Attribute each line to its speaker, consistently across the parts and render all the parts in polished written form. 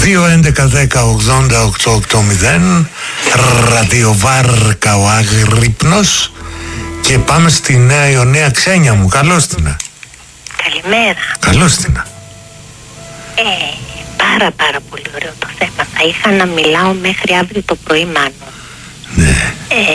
Speaker 1: 2-11-10-80-880 ραδιοβάρκα ο Άγρυπνος. Και πάμε στη Νέα Ιωνία. Ξένια μου, καλώς την.
Speaker 2: Καλημέρα.
Speaker 1: Καλώς την.
Speaker 2: Πάρα πολύ ωραίο το θέμα. Θα είχα να μιλάω μέχρι αύριο το πρωί, μάλλον.
Speaker 1: Ναι.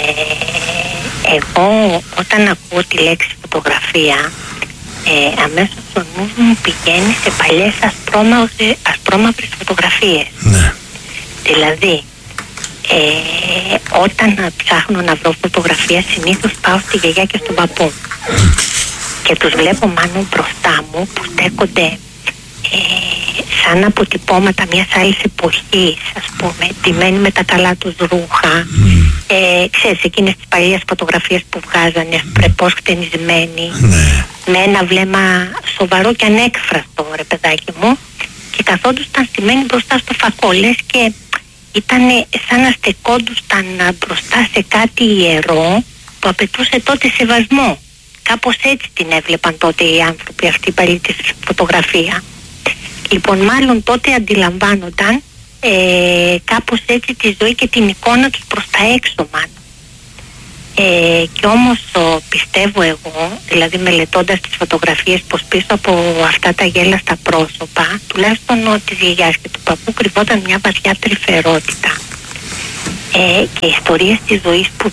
Speaker 2: Εγώ όταν ακούω τη λέξη φωτογραφία, αμέσως ο νους μου πηγαίνει σε παλιές ασπρόμαυρες φωτογραφίες.
Speaker 1: Ναι.
Speaker 2: Δηλαδή, όταν ψάχνω να βρω φωτογραφία, συνήθως πάω στη γιαγιά και στον παππού και τους βλέπω μάλλον μπροστά μου που στέκονται σαν αποτυπώματα μιας άλλης εποχής, ας πούμε, ντυμένοι με τα καλά τους ρούχα, ξέρεις, εκείνες τις παλιές φωτογραφίες που βγάζανε πρεπώς χτενισμένοι, με ένα βλέμμα σοβαρό και ανέκφραστο, ρε παιδάκι μου, και καθόντουσαν στημένοι μπροστά στο φακό, λες και ήταν σαν να στεκόντουσαν μπροστά σε κάτι ιερό που απαιτούσε τότε σεβασμό. Κάπως έτσι την έβλεπαν τότε οι άνθρωποι αυτοί, παλιοί της φωτογραφία. Λοιπόν, μάλλον τότε αντιλαμβάνονταν κάπως έτσι τη ζωή και την εικόνα τους προς τα έξω, μάλλον. Και όμως πιστεύω εγώ, δηλαδή μελετώντας τις φωτογραφίες, πως πίσω από αυτά τα γέλαστα πρόσωπα, τουλάχιστον της γιαγιάς και του παππού, κρυβόταν μια βαθιά τρυφερότητα και ιστορίες της ζωής που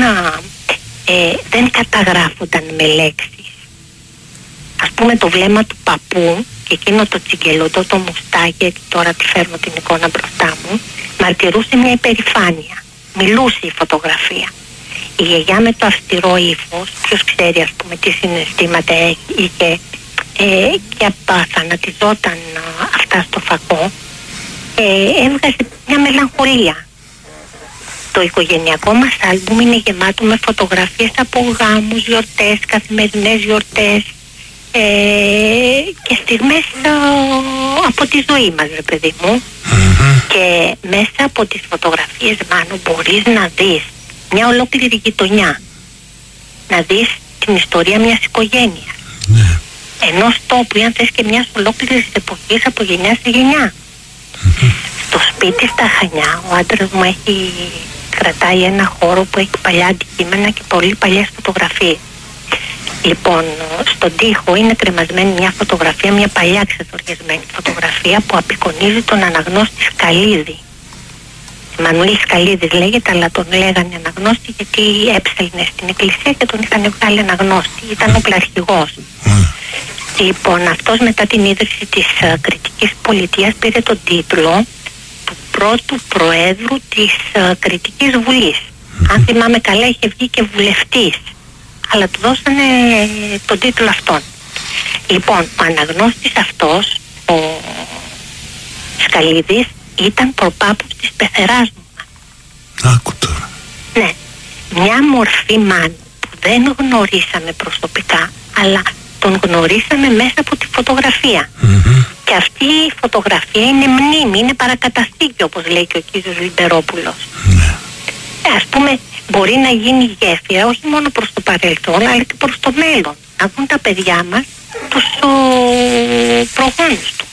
Speaker 2: δεν καταγράφονταν με λέξεις. Ας πούμε το βλέμμα του παππού και εκείνο το τσιγκελωτό το μουστάκι, γιατί τώρα τη φέρνω την εικόνα μπροστά μου, μαρτυρούσε μια υπερηφάνεια. Μιλούσε η φωτογραφία. Η γιαγιά με το αυστηρό ύφος, ποιος ξέρει ας πούμε τι συναισθήματα είχε, και απαθανατιζόταν αυτά στο φακό, έβγαζε μια μελαγχολία. Το οικογενειακό μας άλμπουμ είναι γεμάτο με φωτογραφίες από γάμους, γιορτές, καθημερινές γιορτές, και στιγμές από τη ζωή μας, ρε παιδί μου. Και μέσα από τις φωτογραφίες, μάλλον, μπορείς να δεις μια ολόκληρη γειτονιά, να δεις την ιστορία μιας οικογένειας, ενός τόπου, αν θες, και μιας ολόκληρης εποχής από γενιά σε γενιά. Στο σπίτι στα Χανιά ο άντρας μου κρατάει ένα χώρο που έχει παλιά αντικείμενα και πολύ παλιές φωτογραφίες. Λοιπόν, στον τοίχο είναι κρεμασμένη μια φωτογραφία, μια παλιά ξεθοριασμένη φωτογραφία που απεικονίζει τον αναγνώστη Σκαλίδη. Μανουήλ Σκαλίδης λέγεται, αλλά τον λέγανε αναγνώστη γιατί έψελνε στην εκκλησία και τον είχαν βγάλει αναγνώστη. Ήταν οπλαρχηγός. Λοιπόν, αυτός μετά την ίδρυση της Κρητικής Πολιτείας πήρε τον τίτλο του πρώτου προέδρου της Κρητικής Βουλής. Αν θυμάμαι καλά, είχε βγει και βουλευτής, αλλά του δώσανε τον τίτλο αυτόν. Λοιπόν, ο αναγνώστης αυτός, ο Σκαλίδης, ήταν προπάπους της πεθεράς μου.
Speaker 1: Άκου τώρα.
Speaker 2: Ναι, μια μορφή μάλλον που δεν γνωρίσαμε προσωπικά, αλλά τον γνωρίσαμε μέσα από τη φωτογραφία. Και αυτή η φωτογραφία είναι μνήμη, είναι παρακαταθήκη, όπως λέει και ο κύριος Λιμπερόπουλος. Ας πούμε, μπορεί να γίνει γέφυρα όχι μόνο προς το παρελθόν, αλλά και προς το μέλλον. Να δουν τα παιδιά μας τους προγόνους του.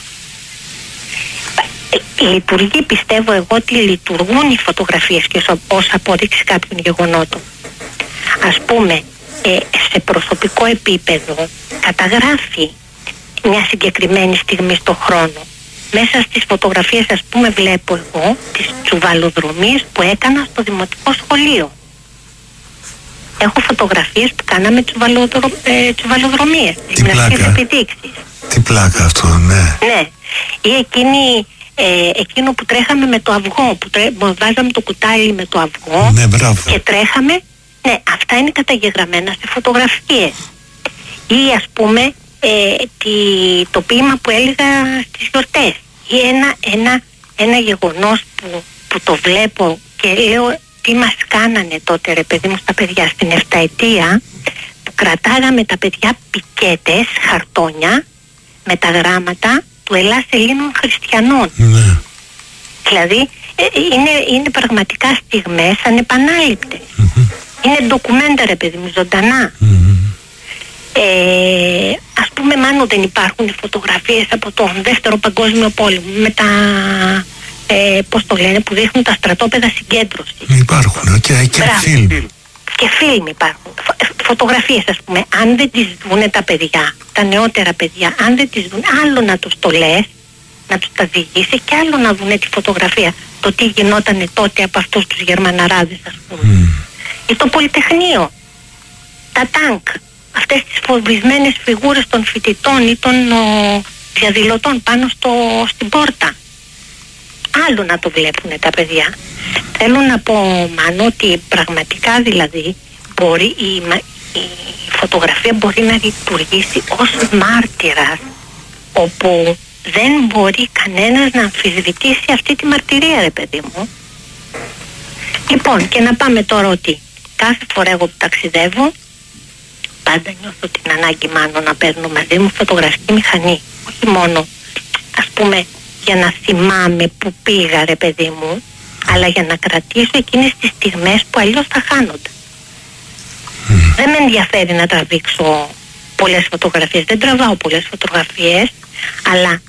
Speaker 2: Λειτουργεί, πιστεύω εγώ, ότι λειτουργούν οι φωτογραφίες και ως απόδειξη κάποιων γεγονότων. Ας πούμε, σε προσωπικό επίπεδο καταγράφει μια συγκεκριμένη στιγμή στο χρόνο. Μέσα στις φωτογραφίες, ας πούμε, βλέπω εγώ τις τσουβαλοδρομίες που έκανα στο δημοτικό σχολείο. Έχω φωτογραφίες που κάναμε τσουβαλοδρομίες, γυμναστικές επιδείξεις.
Speaker 1: Τι πλάκα αυτό, ναι.
Speaker 2: Ναι. Ή εκείνο που τρέχαμε με το αυγό, που βάζαμε το κουτάλι με το αυγό,
Speaker 1: ναι, μπράβο,
Speaker 2: και τρέχαμε. Ναι, αυτά είναι καταγεγραμμένα σε φωτογραφίες. Ή ας πούμε το ποίημα που έλεγα στις γιορτές. Ή ένα γεγονός που το βλέπω και λέω τι μας κάνανε τότε, ρε παιδί μου, στα παιδιά στην 7ετία, που κρατάγαμε τα παιδιά πικέτες, χαρτόνια με τα γράμματα του Ελλάς Ελλήνων Χριστιανών.
Speaker 1: Ναι.
Speaker 2: Δηλαδή είναι πραγματικά στιγμές ανεπανάληπτες. Είναι ντοκουμέντα, ρε παιδί μου, ζωντανά. Ας πούμε, μάλλον δεν υπάρχουν φωτογραφίες από τον Δεύτερο Παγκόσμιο Πόλεμο με τα πώς το λένε, που δείχνουν τα στρατόπεδα συγκέντρωσης.
Speaker 1: Υπάρχουν και φιλμ.
Speaker 2: Και φιλμ υπάρχουν. Φωτογραφίες, ας πούμε, αν δεν τις δούνε τα παιδιά, τα νεότερα παιδιά, αν δεν τις δούνε, άλλο να τους το λες, να τους τα διηγήσει, και άλλο να δούνε τη φωτογραφία, το τι γινότανε τότε από αυτούς τους Γερμαναράδες, ας πούμε. Ή το Πολυτεχνείο, τα τάγκ, αυτές τις φοβισμένες φιγούρες των φοιτητών ή των διαδηλωτών πάνω στην πόρτα. Άλλο να το βλέπουν τα παιδιά. Θέλω να πω, Μάνο, ότι πραγματικά δηλαδή μπορεί η φωτογραφία μπορεί να λειτουργήσει ως μάρτυρας, όπου δεν μπορεί κανένας να αμφισβητήσει αυτή τη μαρτυρία, ρε παιδί μου. Λοιπόν, και να πάμε τώρα ότι κάθε φορά εγώ που ταξιδεύω, πάντα νιώθω την ανάγκη, Μάνο, να παίρνω μαζί μου φωτογραφική μηχανή. Όχι μόνο, ας πούμε, για να θυμάμαι που πήγα, ρε παιδί μου, αλλά για να κρατήσω εκείνες τις στιγμές που αλλιώς θα χάνονται. Δεν με ενδιαφέρει να τραβήξω πολλές φωτογραφίες, δεν τραβάω πολλές φωτογραφίες, αλλά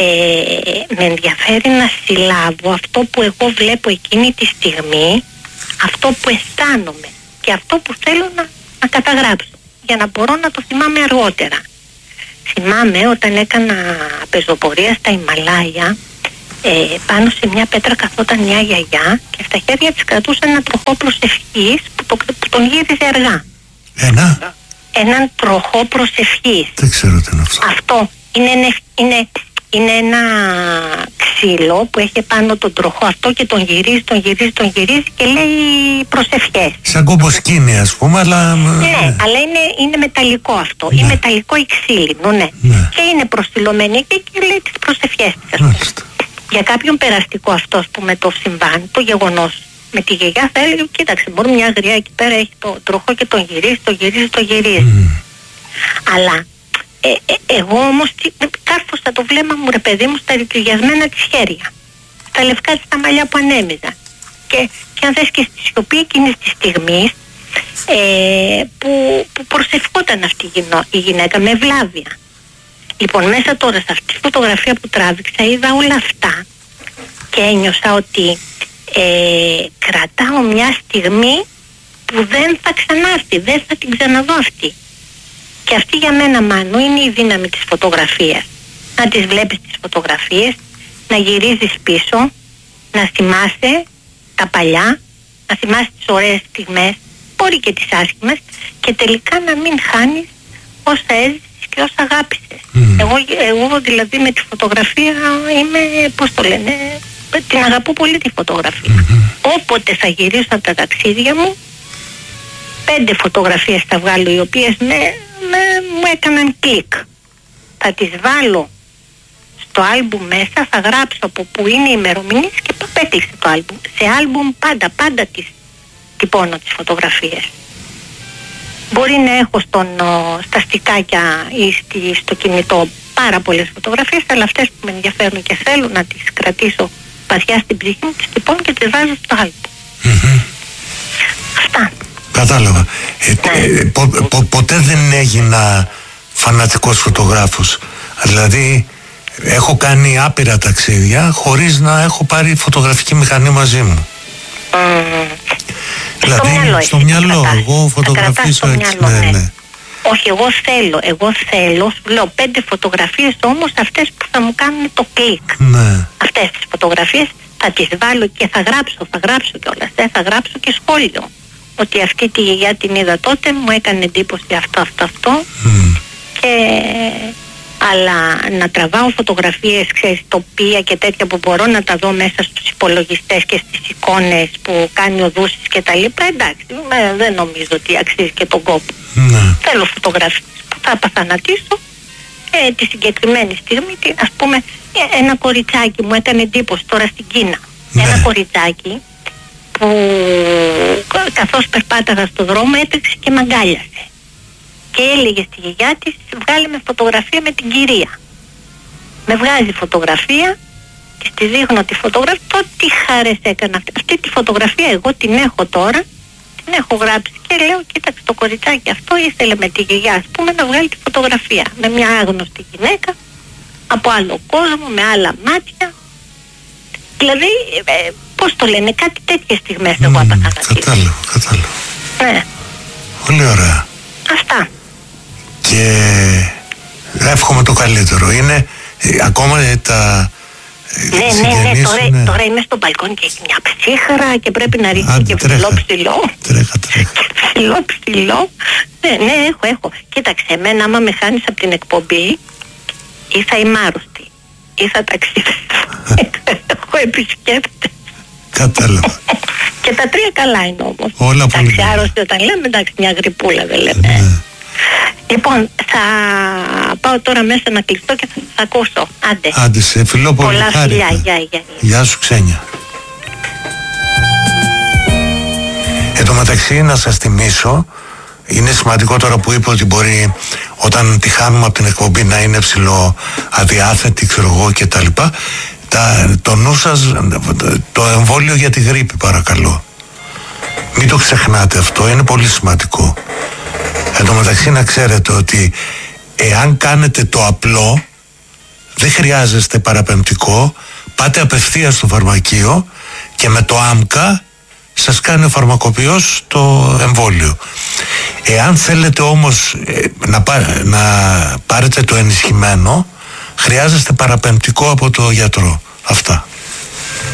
Speaker 2: με ενδιαφέρει να συλλάβω αυτό που εγώ βλέπω εκείνη τη στιγμή, αυτό που αισθάνομαι και αυτό που θέλω να καταγράψω, για να μπορώ να το θυμάμαι αργότερα. Θυμάμαι όταν έκανα πεζοπορία στα Ιμαλάια, πάνω σε μια πέτρα καθόταν μια γιαγιά και στα χέρια της κρατούσε ένα τροχό προσευχής που τον γύριζε αργά. Έναν τροχό προσευχής.
Speaker 1: Δεν ξέρω τι είναι αυτό.
Speaker 2: Αυτό είναι ένα ξύλο που έχει πάνω τον τροχό αυτό και τον γυρίζει και λέει προσευχές.
Speaker 1: Σαν κομποσκίνη, ας πούμε, αλλά...
Speaker 2: Ναι, αλλά είναι μεταλλικό αυτό.
Speaker 1: Ναι.
Speaker 2: Είναι μεταλλικό ή ξύλινο, ναι. Και είναι προστυλωμένη και λέει τις προσευχές της, ας πούμε. Για κάποιον περαστικό αυτό, ας πούμε, το συμβάν, το γεγονός με τη γιαγιά θα έλεγε, κοίταξε, μπορεί μια γριά εκεί πέρα έχει το τροχό και τον γυρίζει. Αλλά εγώ όμως κάρφωσα το βλέμμα μου, ρε παιδί μου, στα ρητριασμένα της χέρια, στα λευκά της τα μαλλιά που ανέμιζα, και αν θες και στη σιωπή εκείνης της στιγμής που προσευχόταν αυτή η γυναίκα με ευλάβεια. Λοιπόν, μέσα τώρα σε αυτή τη φωτογραφία που τράβηξα είδα όλα αυτά και ένιωσα ότι κρατάω μια στιγμή που δεν θα ξανάρθει, δεν θα την ξαναδώ αυτή. Και αυτή για μένα, Μάνο, είναι η δύναμη της φωτογραφίας. Να τις βλέπεις τις φωτογραφίες, να γυρίζεις πίσω, να θυμάσαι τα παλιά, να θυμάσαι τις ωραίες στιγμές, μπορεί και τις άσχημες, και τελικά να μην χάνεις όσα έζησες και όσα αγάπησες. Εγώ δηλαδή με τη φωτογραφία είμαι, πώς το λένε, την αγαπώ πολύ τη φωτογραφία. Όποτε θα γυρίσω από τα ταξίδια μου, 5 φωτογραφίες θα βγάλω, οι οποίες μου έκαναν κλικ. Θα τις βάλω στο άλμπουμ μέσα, θα γράψω από που είναι οι ημερομηνίες και πού έκλεισε το άλμπουμ. Σε άλμπουμ πάντα τις τυπώνω τις φωτογραφίες. Μπορεί να έχω στα στικάκια ή στο κινητό πάρα πολλές φωτογραφίες, αλλά αυτές που με ενδιαφέρουν και θέλω να τις κρατήσω βαθιά στην ψυχή μου, τις τυπώνω και τις βάζω στο άλμπουμ. Αυτά.
Speaker 1: Κατάλαβα. Ποτέ δεν έγινα φανατικός φωτογράφος. Δηλαδή έχω κάνει άπειρα ταξίδια χωρίς να έχω πάρει φωτογραφική μηχανή μαζί μου. Δηλαδή στο μυαλό, εγώ φωτογραφίζω έτσι. Ναι.
Speaker 2: Όχι, εγώ θέλω, σου λέω 5 φωτογραφίες, όμως αυτές που θα μου κάνουν το κλικ.
Speaker 1: Ναι.
Speaker 2: Αυτές τις φωτογραφίες θα τις βάλω και θα γράψω κιόλας, θα γράψω και σχόλιο. Ότι αυτή τη γιαγιά την είδα τότε, μου έκανε εντύπωση αυτό. Αλλά να τραβάω φωτογραφίες, ξέρεις, τοπία και τέτοια που μπορώ να τα δω μέσα στους υπολογιστές και στις εικόνες που κάνει ο Δούσης και τα λοιπά, εντάξει, δεν νομίζω ότι αξίζει και τον κόπο. Θέλω φωτογραφίες που θα απαθανατήσω τη συγκεκριμένη στιγμή. Ας πούμε, ένα κοριτσάκι μου έκανε εντύπωση τώρα στην Κίνα. Ένα κοριτσάκι που καθώς περπάταγα στο δρόμο έτρεξε και μ' αγκάλιασε και έλεγε στη γιαγιά της, βγάλε με φωτογραφία με την κυρία. Με βγάζει φωτογραφία και τη δείχνω τη φωτογραφία. Το τι χαρές έκανα αυτή τη φωτογραφία, εγώ την έχω τώρα, την έχω γράψει και λέω, κοίταξε, το κοριτσάκι αυτό ήθελε με τη γιαγιά, ας πούμε, να βγάλει τη φωτογραφία με μια άγνωστη γυναίκα από άλλο κόσμο, με άλλα μάτια, Δηλαδή, πώς το λένε, κάτι τέτοιες στιγμές εγώ απαθανατίζω.
Speaker 1: Κατάλαβα.
Speaker 2: Ναι.
Speaker 1: Πολύ ωραία.
Speaker 2: Αυτά.
Speaker 1: Και εύχομαι το καλύτερο. Είναι ακόμα τα
Speaker 2: ναι, τώρα είμαι στο μπαλκόνι και έχει μια ψύχρα και πρέπει να ρίξει και ψηλό.
Speaker 1: Τρέχα.
Speaker 2: Ψηλό. Ναι, έχω. Κοίταξε, εμένα άμα με χάνεις από την εκπομπή, ή θα είμαι άρρωστη, ή θα ταξιδεύω. Έχω επισκέπτες.
Speaker 1: Κατάλαβα.
Speaker 2: Και τα τρία καλά είναι όμως.
Speaker 1: Όλα πολύ.
Speaker 2: Εντάξει, άρρωστη όταν λέμε, εντάξει, μια γρυπούλα δεν λέμε.
Speaker 1: Ναι.
Speaker 2: Λοιπόν, θα πάω τώρα μέσα να κλειστώ και θα σας ακούσω.
Speaker 1: Άντε, σε φιλώ πολύ.
Speaker 2: Πολλά φιλιά,
Speaker 1: γεια σου Ξένια. Εν τω μεταξύ να σας θυμίσω, είναι σημαντικό τώρα που είπε ότι μπορεί όταν τη χάνουμε από την εκπομπή να είναι ψηλό αδιάθετη, ξέρω εγώ και τα λοιπά. Το νου σας, το εμβόλιο για τη γρίπη παρακαλώ. Μην το ξεχνάτε αυτό, είναι πολύ σημαντικό. Εν τω μεταξύ να ξέρετε ότι εάν κάνετε το απλό, δεν χρειάζεστε παραπεμπτικό, πάτε απευθείας στο φαρμακείο και με το άμκα σας κάνει ο φαρμακοποιός το εμβόλιο. Εάν θέλετε όμως να πάρετε το ενισχυμένο, χρειάζεστε παραπεμπτικό από το γιατρό. Αυτά.